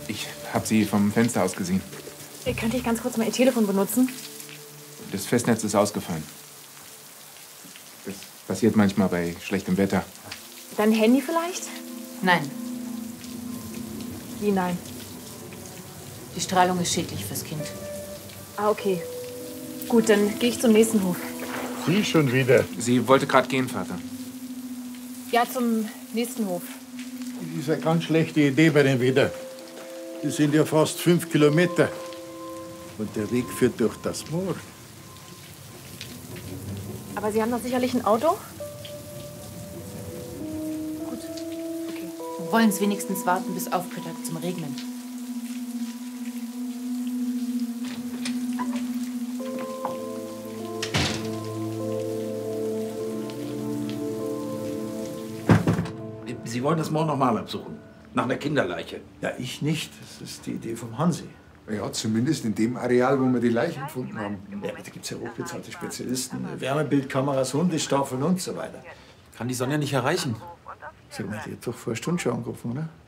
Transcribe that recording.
Ich habe sie vom Fenster aus gesehen. Könnte ich ganz kurz mal Ihr Telefon benutzen? Das Festnetz ist ausgefallen. Das passiert manchmal bei schlechtem Wetter. Dein Handy vielleicht? Nein, Wie nein? die Strahlung ist schädlich fürs Kind. Ah, okay. Gut, dann gehe ich zum nächsten Hof. Sie schon wieder. Sie wollte gerade gehen, Vater. Ja, zum nächsten Hof. Das ist eine ganz schlechte Idee bei den Widder. Die sind ja fast 5 Kilometer. Und der Weg führt durch das Moor. Aber Sie haben doch sicherlich ein Auto? Gut. Okay. Wir wollen es wenigstens warten, bis aufhört zum Regnen. Sie wollen das morgen noch mal absuchen. Nach einer Kinderleiche. Ja, ich nicht. Das ist die Idee vom Hansi. Ja, zumindest in dem Areal, wo wir die Leiche gefunden haben. Ja, da gibt es ja hochbezahlte Spezialisten. Wärmebildkameras, Hundestaffeln und so weiter. Kann die Sonja nicht erreichen? Sag mal, die hat doch vor einer Stunde schon angerufen, oder?